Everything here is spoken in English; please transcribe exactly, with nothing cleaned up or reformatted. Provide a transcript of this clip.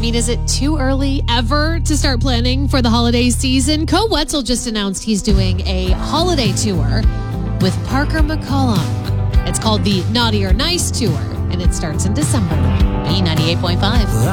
mean, is it too early ever to start planning for the holiday season? Co Wetzel just announced he's doing a holiday tour with Parker McCollum. It's called the Naughty or Nice Tour, and it starts in December. B ninety-eight point five.